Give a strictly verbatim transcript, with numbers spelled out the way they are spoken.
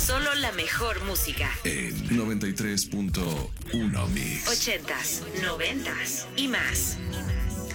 Solo la mejor música. En noventa y tres punto uno Mix. Ochentas, noventas y más.